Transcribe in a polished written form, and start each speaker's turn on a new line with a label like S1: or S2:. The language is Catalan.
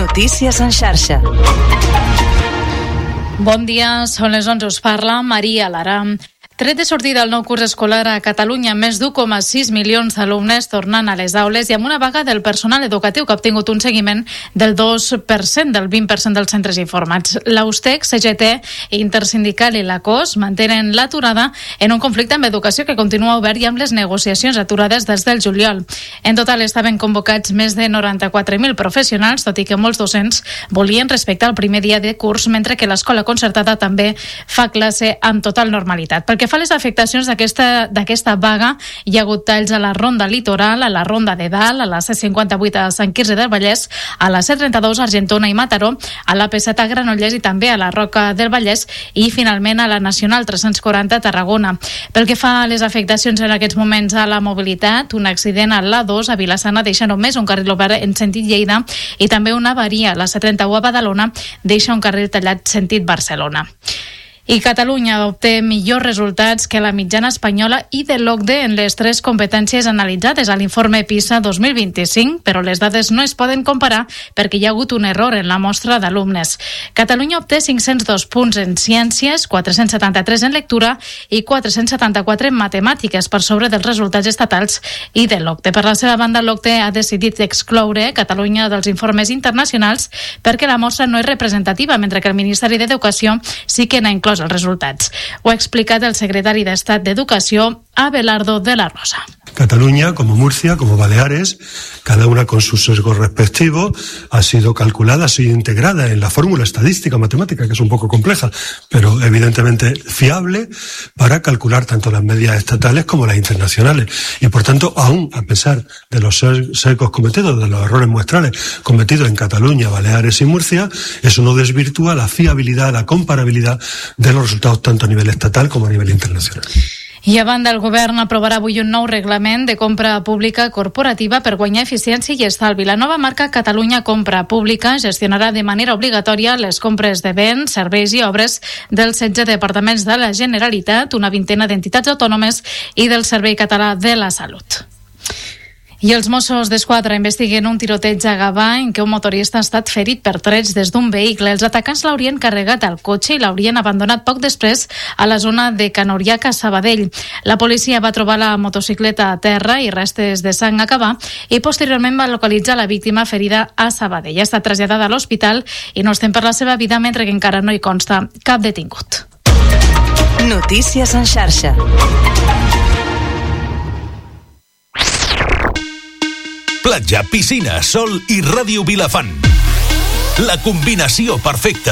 S1: Notícies en xarxa.
S2: Bon dia, són les 11, us parla Maria Lara. Tret de sortida el nou curs escolar a Catalunya, més d'1,6 milions d'alumnes tornant a les aules i amb una vaga del personal educatiu que ha obtingut un seguiment del 2%, del 20% dels centres informats. L'Austec, CGT, Intersindical i la COS mantenen l'aturada en un conflicte amb educació que continua obert i amb les negociacions aturades des del juliol. En total estaven convocats més de 94.000 professionals, tot i que molts docents volien respectar el primer dia de curs, mentre que l'escola concertada també fa classe amb total normalitat. Pel que fa a les afectacions d'aquesta vaga, hi ha hagut talls a la Ronda Litoral, a la Ronda de Dalt, a la C58 a Sant Quirze del Vallès, a la C32 a Argentona i Mataró, a l'AP7 a Granollers i també a la Roca del Vallès i finalment a la Nacional 340 a Tarragona. Pel que fa a les afectacions en aquests moments a la mobilitat, un accident a l'A2 a Vilassana deixa només un carril obert en sentit Lleida i també una avaria a la C31 a Badalona deixa un carril tallat sentit Barcelona. I Catalunya obté millors resultats que la mitjana espanyola i de l'OCDE en les 3 competències analitzades a l'informe PISA 2025, però les dades no es poden comparar perquè hi ha hagut un error en la mostra d'alumnes. Catalunya obté 502 punts en ciències, 473 en lectura i 474 en matemàtiques, per sobre dels resultats estatals i de l'OCDE. Per la seva banda, l'OCDE ha decidit excloure Catalunya dels informes internacionals perquè la mostra no és representativa, mentre que el Ministeri d'Educació sí que n'ha inclòs els resultats. Ho ha explicat el secretari d'Estat d'Educació, Abelardo de la Rosa.
S3: Cataluña, como Murcia, como Baleares, cada una con sus sesgos respectivos, ha sido calculada, ha sido integrada en la fórmula estadística matemática, que es un poco compleja, pero evidentemente fiable para calcular tanto las medias estatales como las internacionales. Y por tanto, aún a pesar de los sesgos cometidos, de los errores muestrales cometidos en Cataluña, Baleares y Murcia, eso no desvirtúa la fiabilidad, la comparabilidad de los resultados tanto a nivel estatal como a nivel internacional.
S2: I a banda, el govern aprovarà avui un nou reglament de compra pública corporativa per guanyar eficiència i estalvi. La nova marca Catalunya Compra Pública gestionarà de manera obligatòria les compres de béns, serveis i obres dels 16 departaments de la Generalitat, una vintena d'entitats autònomes i del Servei Català de la Salut. I els Mossos d'Esquadra investiguen un tiroteig a Gavà en què un motorista ha estat ferit per trets des d'un vehicle. Els atacants l'haurien carregat al cotxe i l'haurien abandonat poc després a la zona de Can Oriac a Sabadell. La policia va trobar la motocicleta a terra i restes de sang a Gavà i posteriorment va localitzar la víctima ferida a Sabadell. Ha estat traslladada a l'hospital i no estem per la seva vida, mentre que encara no hi consta cap detingut.
S1: Notícies en xarxa.
S4: Platja, piscina, sol i Ràdio Vilafant. La combinació perfecta.